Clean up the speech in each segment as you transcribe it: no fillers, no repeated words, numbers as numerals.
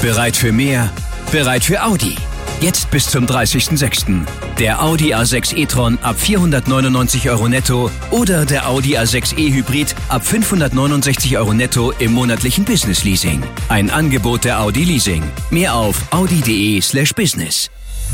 Bereit für mehr? Bereit für Audi. Jetzt bis zum 30.06. Der Audi A6 e-tron ab 499 € netto oder der Audi A6 e-Hybrid ab 569 € netto im monatlichen Business Leasing. Ein Angebot der Audi Leasing. Mehr auf audi.de/business.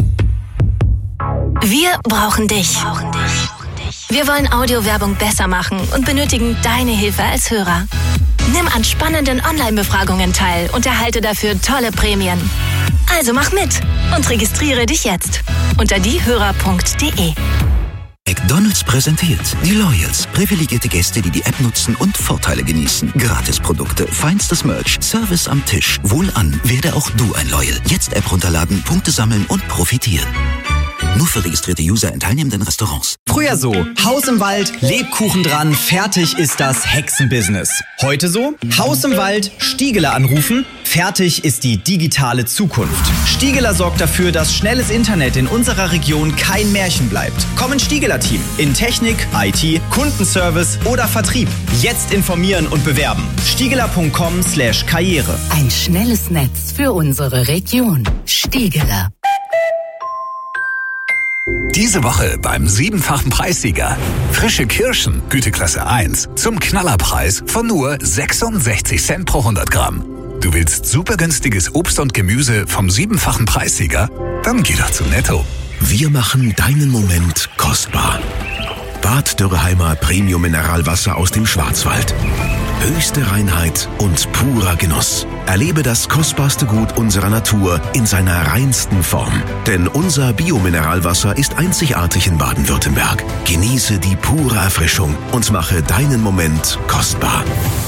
Wir brauchen dich. Wir wollen Audiowerbung besser machen und benötigen deine Hilfe als Hörer. Nimm an spannenden Online-Befragungen teil und erhalte dafür tolle Prämien. Also mach mit und registriere dich jetzt unter diehörer.de. McDonald's präsentiert die Loyals. Privilegierte Gäste, die die App nutzen und Vorteile genießen. Gratisprodukte, feinstes Merch, Service am Tisch. Wohlan, werde auch du ein Loyal. Jetzt App runterladen, Punkte sammeln und profitieren. Nur für registrierte User in teilnehmenden Restaurants. Früher so, Haus im Wald, Lebkuchen dran, fertig ist das Hexenbusiness. Heute so, Haus im Wald, Stiegeler anrufen, fertig ist die digitale Zukunft. Stiegeler sorgt dafür, dass schnelles Internet in unserer Region kein Märchen bleibt. Komm ins Stiegeler-Team in Technik, IT, Kundenservice oder Vertrieb. Jetzt informieren und bewerben. Stiegeler.com/Karriere. Ein schnelles Netz für unsere Region. Stiegeler. Diese Woche beim 7-fachen Preissieger. Frische Kirschen, Güteklasse 1, zum Knallerpreis von nur 66 Cent pro 100 Gramm. Du willst super günstiges Obst und Gemüse vom 7-fachen Preissieger? Dann geh doch zu Netto. Wir machen deinen Moment kostbar. Bad Dürrheimer Premium Mineralwasser aus dem Schwarzwald. Höchste Reinheit und purer Genuss. Erlebe das kostbarste Gut unserer Natur in seiner reinsten Form. Denn unser Biomineralwasser ist einzigartig in Baden-Württemberg. Genieße die pure Erfrischung und mache deinen Moment kostbar.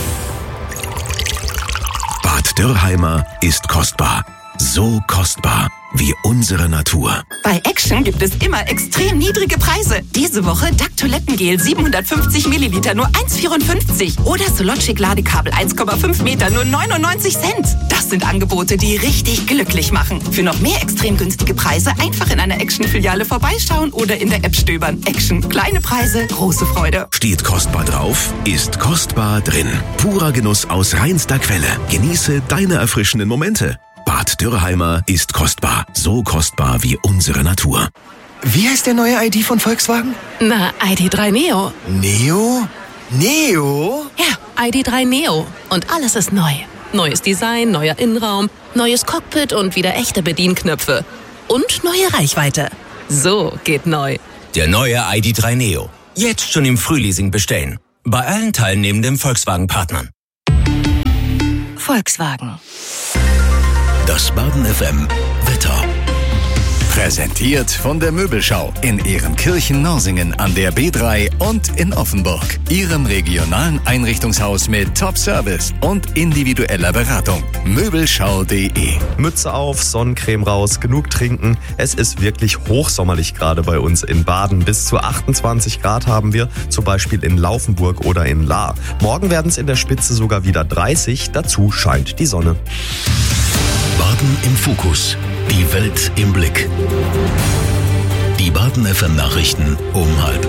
Bad Dürrheimer ist kostbar. So kostbar wie unsere Natur. Bei Action gibt es immer extrem niedrige Preise. Diese Woche Duck Toilettengel 750 Milliliter nur 1,54 oder Sologic Ladekabel 1,5 Meter nur 99 Cent. Das sind Angebote, die richtig glücklich machen. Für noch mehr extrem günstige Preise einfach in einer Action-Filiale vorbeischauen oder in der App stöbern. Action. Kleine Preise, große Freude. Steht kostbar drauf, ist kostbar drin. Purer Genuss aus reinster Quelle. Genieße deine erfrischenden Momente. Bad Dürrheimer ist kostbar. So kostbar wie unsere Natur. Wie heißt der neue ID von Volkswagen? Na, ID.3 Neo. Neo? Neo? Ja, ID.3 Neo. Und alles ist neu. Neues Design, neuer Innenraum, neues Cockpit und wieder echte Bedienknöpfe. Und neue Reichweite. So geht neu. Der neue ID.3 Neo. Jetzt schon im Frühleasing bestellen. Bei allen teilnehmenden Volkswagen-Partnern. Volkswagen. Das Baden FM Wetter. Präsentiert von der Möbelschau in Ehrenkirchen-Norsingen an der B3 und in Offenburg. Ihrem regionalen Einrichtungshaus mit Top-Service und individueller Beratung. Möbelschau.de. Mütze auf, Sonnencreme raus, genug trinken. Es ist wirklich hochsommerlich gerade bei uns in Baden. Bis zu 28 Grad haben wir, zum Beispiel in Laufenburg oder in Lahr. Morgen werden es in der Spitze sogar wieder 30. Dazu scheint die Sonne. Baden im Fokus. Die Welt im Blick. Die Baden FM Nachrichten um 12:30.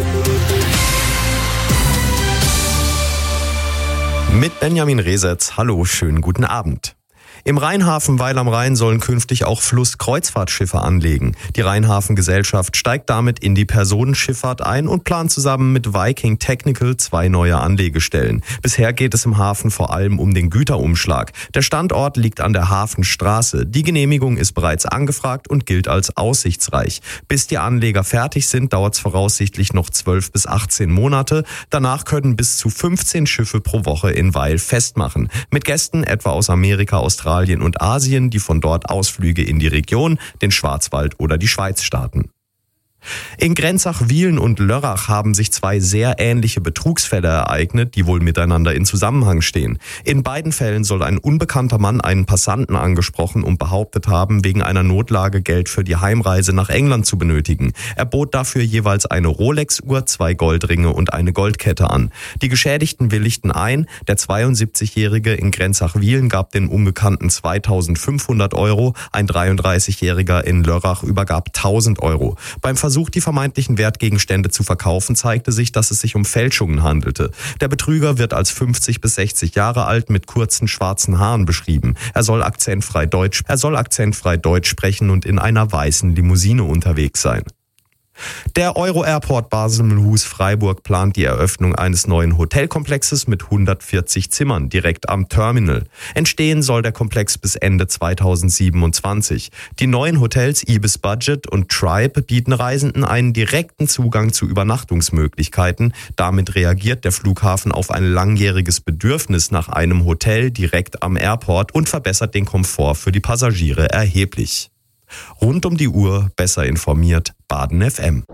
Mit Benjamin Resetz. Hallo, schönen guten Abend. Im Rheinhafen Weil am Rhein sollen künftig auch Flusskreuzfahrtschiffe anlegen. Die Rheinhafen-Gesellschaft steigt damit in die Personenschifffahrt ein und plant zusammen mit Viking Technical 2 neue Anlegestellen. Bisher geht es im Hafen vor allem um den Güterumschlag. Der Standort liegt an der Hafenstraße. Die Genehmigung ist bereits angefragt und gilt als aussichtsreich. Bis die Anleger fertig sind, dauert es voraussichtlich noch 12 bis 18 Monate. Danach können bis zu 15 Schiffe pro Woche in Weil festmachen. Mit Gästen etwa aus Amerika, Australien und Asien, die von dort Ausflüge in die Region, den Schwarzwald oder die Schweiz starten. In Grenzach-Wiehlen und Lörrach haben sich zwei sehr ähnliche Betrugsfälle ereignet, die wohl miteinander in Zusammenhang stehen. In beiden Fällen soll ein unbekannter Mann einen Passanten angesprochen und behauptet haben, wegen einer Notlage Geld für die Heimreise nach England zu benötigen. Er bot dafür jeweils eine Rolex-Uhr, 2 Goldringe und eine Goldkette an. Die Geschädigten willigten ein. Der 72-Jährige in Grenzach-Wiehlen gab den Unbekannten 2.500 €, ein 33-Jähriger in Lörrach übergab 1.000 €. Beim Versuch Versuch, die vermeintlichen Wertgegenstände zu verkaufen, zeigte sich, dass es sich um Fälschungen handelte. Der Betrüger wird als 50 bis 60 Jahre alt mit kurzen schwarzen Haaren beschrieben. Er soll akzentfrei Deutsch sprechen und in einer weißen Limousine unterwegs sein. Der Euro-Airport Basel-Mulhouse-Freiburg plant die Eröffnung eines neuen Hotelkomplexes mit 140 Zimmern direkt am Terminal. Entstehen soll der Komplex bis Ende 2027. Die neuen Hotels Ibis Budget und Tribe bieten Reisenden einen direkten Zugang zu Übernachtungsmöglichkeiten. Damit reagiert der Flughafen auf ein langjähriges Bedürfnis nach einem Hotel direkt am Airport und verbessert den Komfort für die Passagiere erheblich. Rund um die Uhr besser informiert, Baden FM.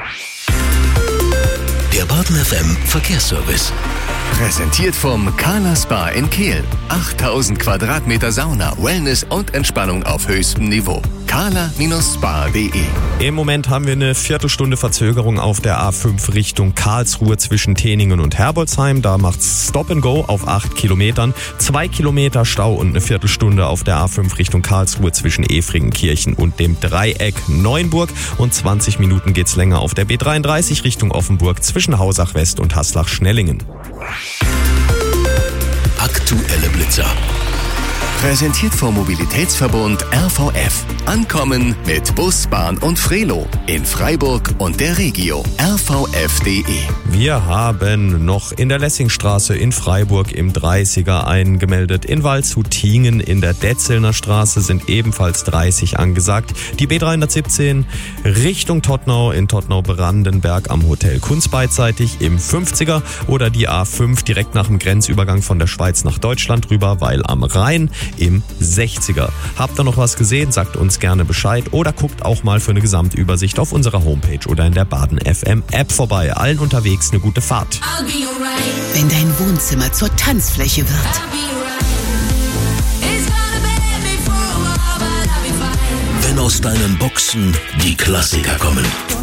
Der Baden FM Verkehrsservice. Präsentiert vom Carla Spa in Kehl. 8000 Quadratmeter Sauna, Wellness und Entspannung auf höchstem Niveau. carla-spa.de. Im Moment haben wir eine Viertelstunde Verzögerung auf der A5 Richtung Karlsruhe zwischen Teningen und Herbolzheim. Da macht's Stop and Go auf 8 Kilometern. 2 Kilometer Stau und eine Viertelstunde auf der A5 Richtung Karlsruhe zwischen Efringenkirchen und dem Dreieck Neuenburg. Und 20 Minuten geht's länger auf der B33 Richtung Offenburg zwischen Hausach West und Haslach-Schnellingen. Aktuelle Blitzer. Präsentiert vom Mobilitätsverbund RVF. Ankommen mit Bus, Bahn und Frelo. In Freiburg und der Regio. rvf.de. Wir haben noch in der Lessingstraße in Freiburg im 30er eingemeldet. In Waldshut-Tingen in der Detzelner Straße sind ebenfalls 30 angesagt. Die B317 Richtung Tottnau in Tottnau-Brandenberg am Hotel Kunz beidseitig im 50er oder die A5 direkt nach dem Grenzübergang von der Schweiz nach Deutschland rüber, weil am Rhein im 60er. Habt ihr noch was gesehen? Sagt uns gerne Bescheid oder guckt auch mal für eine Gesamtübersicht auf unserer Homepage oder in der Baden FM App vorbei. Allen unterwegs eine gute Fahrt. Wenn dein Wohnzimmer zur Tanzfläche wird. Wenn aus deinen Boxen die Klassiker kommen.